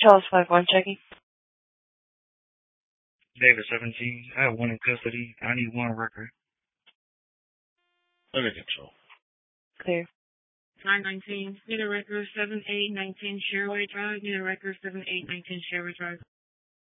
Charles 5-1 checking. David 17. I have one in custody. I need one record. Under control. Clear. 919. Need a record 7819 Sherway Drive. Need a record 7819 Sherway Drive.